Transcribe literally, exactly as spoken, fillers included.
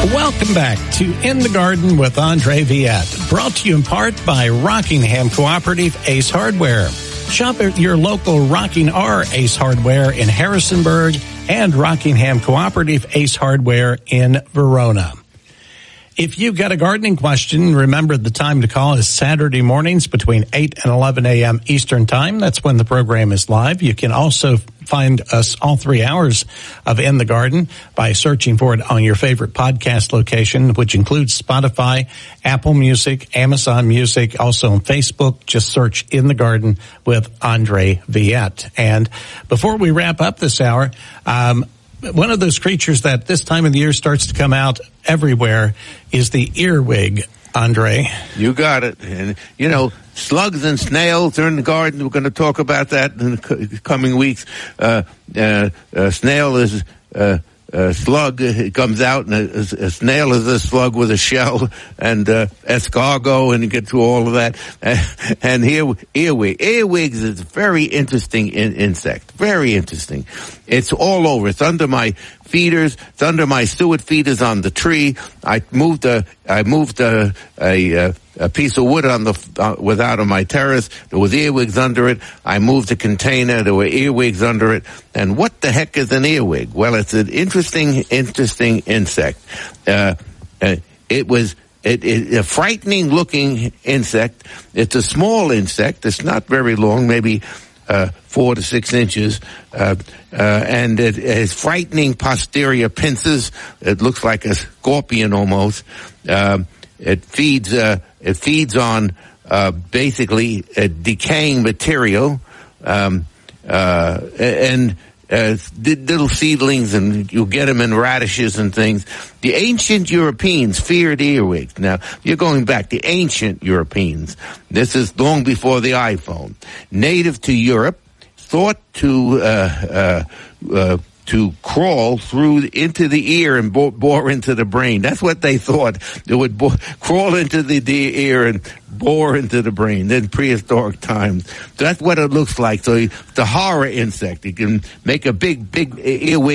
Welcome back to In the Garden with Andre Viette, brought to you in part by Rockingham Cooperative Ace Hardware. Shop at your local Rocking R Ace Hardware in Harrisonburg and Rockingham Cooperative Ace Hardware in Verona. If you've got a gardening question, remember the time to call is Saturday mornings between eight and eleven a.m. Eastern Time. That's when the program is live. You can also find us all three hours of In the Garden by searching for it on your favorite podcast location, which includes Spotify, Apple Music, Amazon Music, also on Facebook. Just search In the Garden with Andre Viette. And before we wrap up this hour, um, one of those creatures that this time of the year starts to come out everywhere is the earwig, Andre. You got it. And, you know, slugs and snails are in the garden. We're going to talk about that in the coming weeks. Uh, uh, uh snail is... Uh, A slug, it comes out, and a, a snail is a slug with a shell, and uh, escargot, and you get through all of that. And here, earwig. Earwigs is a very interesting in, insect. Very interesting. It's all over. It's under my feeders. It's under my suet feeders on the tree. I moved a, I moved a, a, a piece of wood on the, uh, with out on my terrace. There was earwigs under it. I moved a container. There were earwigs under it. And what the heck is an earwig? Well, it's an interesting, interesting insect. Uh, uh it was, It, it, a frightening looking insect. It's a small insect. It's not very long, maybe uh, four to six inches. Uh, uh, and it has frightening posterior pincers. It looks like a scorpion almost. Uh, it feeds, uh, it feeds on, uh, basically uh, decaying material. Um, uh, and, Uh, little seedlings, and you'll get them in radishes and things. The ancient Europeans feared earwigs. Now, you're going back, the ancient Europeans. This is long before the iPhone. Native to Europe, thought to, uh, uh, uh, to crawl through into the ear and bore, bore into the brain. That's what they thought. It would bore, crawl into the, the ear and bore into the brain. Then prehistoric times. So that's what it looks like. So the horror insect. You can make a big, big earwig